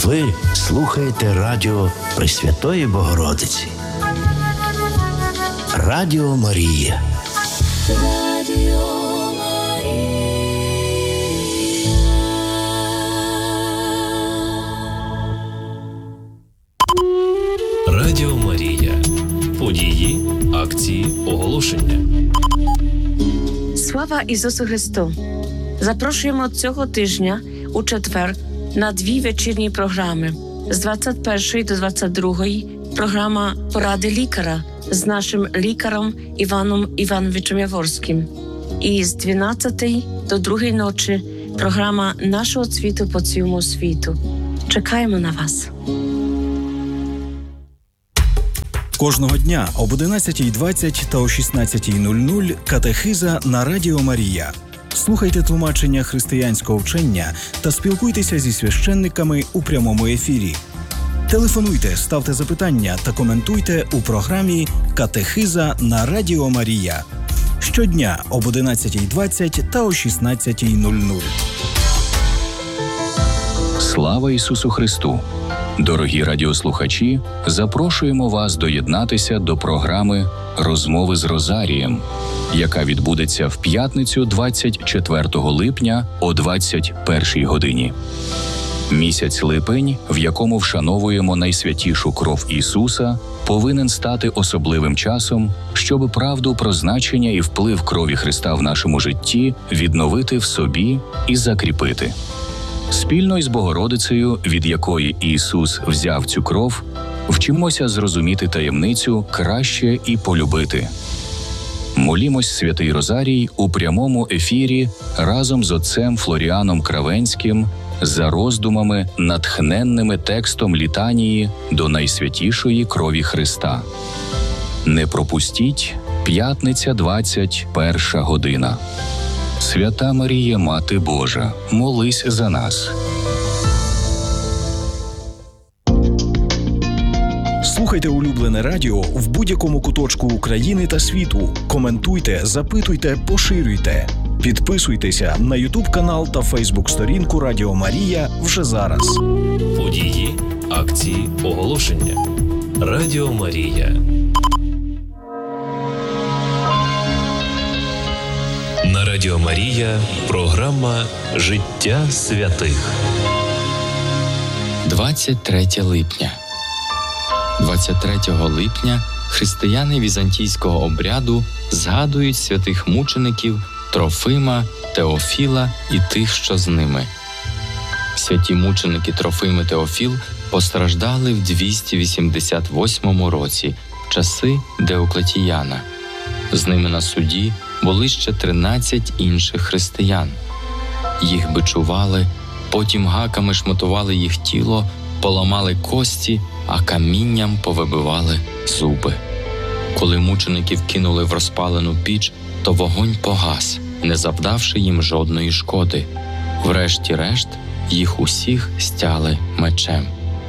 Ви слухаєте радіо Пресвятої Богородиці. Радіо Марія. Радіо Марія. Події, акції, оголошення. Слава Ісусу Христу! Запрошуємо цього тижня у четвер на 2 вечірні програми. З 21 до 22 програма «Поради лікаря» з нашим лікарем Іваном Івановичем Яворським. І з 12 до 2 ночі програма «Нашого цвіту по цілому світу». Чекаємо на вас! Кожного дня об 11:20 та о 16:00 катехиза на Радіо Марія. Слухайте тлумачення християнського вчення та спілкуйтеся зі священниками у прямому ефірі. Телефонуйте, ставте запитання та коментуйте у програмі «Катехиза на Радіо Марія». Щодня об 11:20 та о 16:00. Слава Ісусу Христу! Дорогі радіослухачі, запрошуємо вас доєднатися до програми «Розмови з Розарієм», яка відбудеться в п'ятницю 24 липня о 21 годині. Місяць липень, в якому вшановуємо найсвятішу кров Ісуса, повинен стати особливим часом, щоб правду про значення і вплив крові Христа в нашому житті відновити в собі і закріпити. Спільно із Богородицею, від якої Ісус взяв цю кров, вчимося зрозуміти таємницю краще і полюбити. Молімось Святий Розарій у прямому ефірі разом з отцем Флоріаном Кравенським за роздумами, натхненними текстом літанії до найсвятішої крові Христа. Не пропустіть, п'ятниця, 21 година. Свята Марія, Мати Божа, молись за нас. Слухайте улюблене радіо в будь-якому куточку України та світу. Коментуйте, запитуйте, поширюйте. Підписуйтеся на YouTube-канал та Facebook-сторінку Радіо Марія вже зараз. Події, акції, оголошення. Радіо Марія. На Радіо Марія програма «Життя святих». 23 липня. 23 липня християни візантійського обряду згадують святих мучеників Трофима, Теофіла і тих, що з ними. Святі мученики Трофим і Теофіл постраждали в 288 році, в часи Деоклетіяна. З ними на суді були ще 13 інших християн. Їх бичували, потім гаками шматували їх тіло, поламали кості, а камінням повибивали зуби. Коли мучеників кинули в розпалену піч, то вогонь погас, не завдавши їм жодної шкоди. Врешті-решт, їх усіх стяли мечем.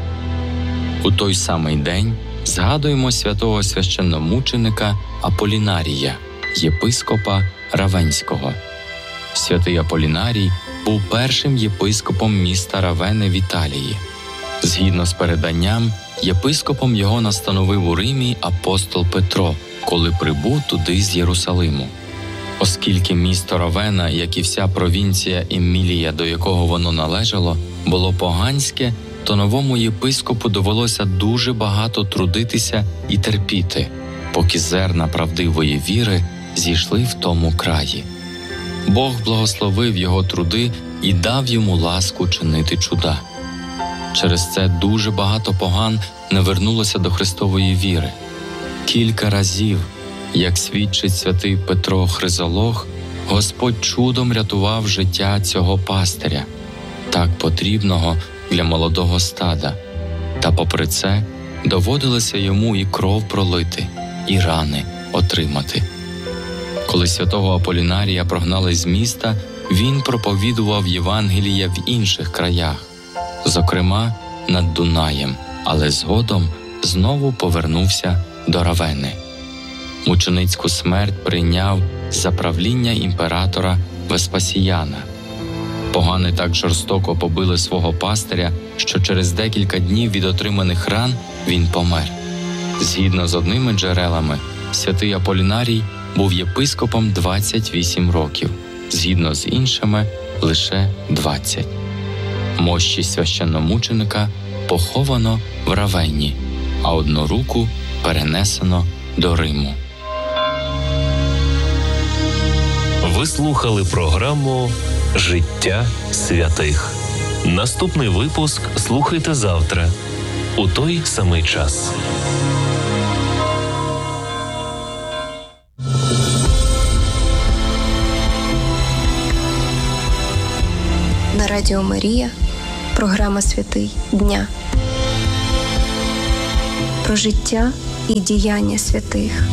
У той самий день згадуємо святого священномученика Аполінарія, єпископа Равенського. Святий Аполінарій був першим єпископом міста Равене в Італії. Згідно з переданням, єпископом його настановив у Римі апостол Петро, коли прибув туди з Єрусалиму. Оскільки місто Равена, як і вся провінція Емілія, до якого воно належало, було поганське, то новому єпископу довелося дуже багато трудитися і терпіти, поки зерна правдивої віри зійшли в тому краї. Бог благословив його труди і дав йому ласку чинити чуда. Через це дуже багато поган не вернулося до Христової віри. Кілька разів, як свідчить святий Петро Хризолог, Господь чудом рятував життя цього пастиря, так потрібного для молодого стада. Та попри це доводилося йому і кров пролити, і рани отримати. Коли святого Аполінарія прогнали з міста, він проповідував Євангелія в інших краях, зокрема над Дунаєм, але згодом знову повернувся до Равени. Мученицьку смерть прийняв за правління імператора Веспасіяна. Погани так жорстоко побили свого пастиря, що через декілька днів від отриманих ран він помер. Згідно з одними джерелами, святий Аполінарій був єпископом 28 років, згідно з іншими – лише 20. Мощі священномученика поховано в Равенні, а одну руку перенесено до Риму. Ви слухали програму «Життя святих». Наступний випуск слухайте завтра у той самий час. На Радіо Марія програма «Святий дня» про життя і діяння святих.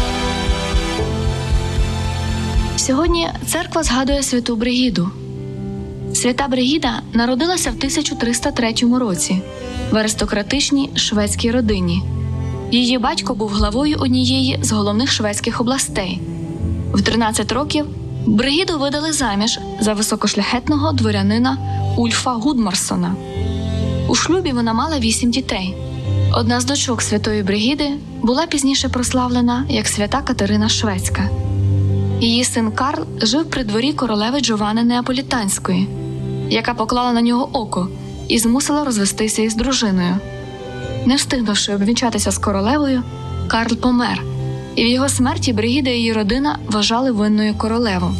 Сьогодні церква згадує святу Бригіду. Свята Бригіда народилася в 1303 році в аристократичній шведській родині. Її батько був главою однієї з головних шведських областей. В 13 років Бригіду видали заміж за високошляхетного дворянина Ульфа Гудмарсона. У шлюбі вона мала 8 дітей. Одна з дочок святої Бригіди була пізніше прославлена як свята Катерина Шведська. Її син Карл жив при дворі королеви Джованни Неаполітанської, яка поклала на нього око і змусила розвестися із дружиною. Не встигнувши обвінчатися з королевою, Карл помер, і в його смерті Бригіда і її родина вважали винною королеву.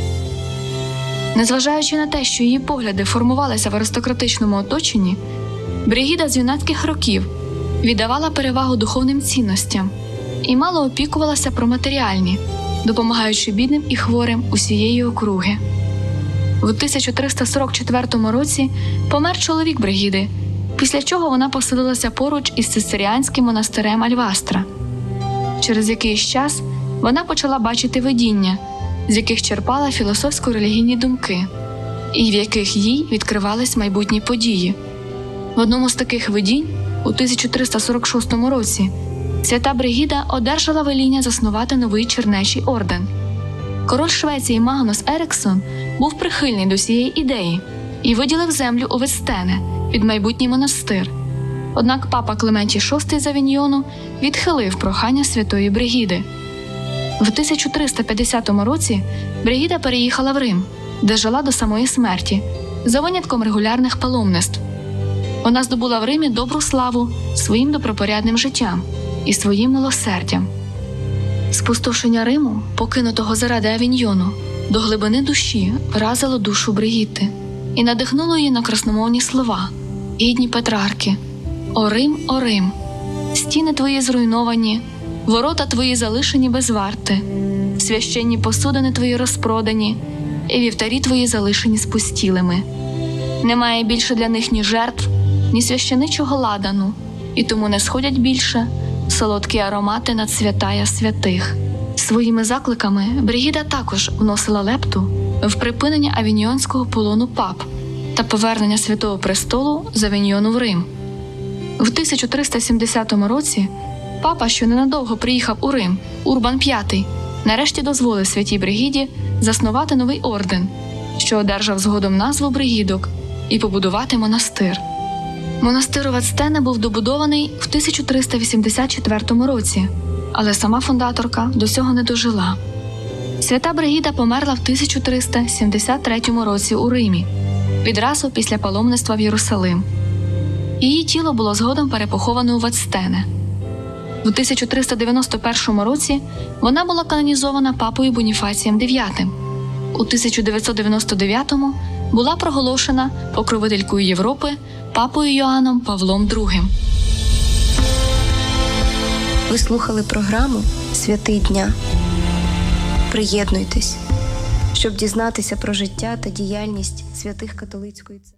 Незважаючи на те, що її погляди формувалися в аристократичному оточенні, Бригіда з юнацьких років віддавала перевагу духовним цінностям і мало опікувалася про матеріальні, допомагаючи бідним і хворим усієї округи. У 1344 році помер чоловік Бригіди, після чого вона поселилася поруч із цистеріанським монастирем Альвастра. Через якийсь час вона почала бачити видіння, з яких черпала філософсько-релігійні думки, і в яких їй відкривались майбутні події. В одному з таких видінь, у 1346 році, свята Бригіда одержала веління заснувати новий чернечий орден. Король Швеції Магнус Ериксон був прихильний до цієї ідеї і виділив землю у Вестене під майбутній монастир. Однак папа Клементій VI з Авіньйону відхилив прохання святої Бригіди. В 1350 році Бригіда переїхала в Рим, де жила до самої смерті, за винятком регулярних паломництв. Вона здобула в Римі добру славу своїм добропорядним життям і своїм милосердям. Спустошення Риму, покинутого заради Авіньйону, до глибини душі вразило душу Бригітти і надихнуло її на красномовні слова, гідні Петрарки: «О Рим, стіни твої зруйновані, ворота твої залишені без варти, священні посудини твої розпродані, і вівтарі твої залишені спустілими. Немає більше для них ні жертв, ні священичого ладану, і тому не сходять більше солодкі аромати над святая святих». Своїми закликами Бригіда також вносила лепту в припинення авіньйонського полону пап та повернення Святого Престолу з Авіньйону в Рим. В 1370 році папа, що ненадовго приїхав у Рим, Урбан V, нарешті дозволив святій Бригіді заснувати новий орден, що одержав згодом назву Бригідок, і побудувати монастир. Монастир у Вестене був добудований в 1384 році, але сама фундаторка до цього не дожила. Свята Бригіда померла в 1373 році у Римі, відразу після паломництва в Єрусалим. Її тіло було згодом перепоховане у Вестене. У 1391 році вона була канонізована папою Боніфацієм IX. У 1999-му була проголошена покровителькою Європи папою Йоанном Павлом II. Ви слухали програму «Святий дня». Приєднуйтесь, щоб дізнатися про життя та діяльність святих католицької церкви.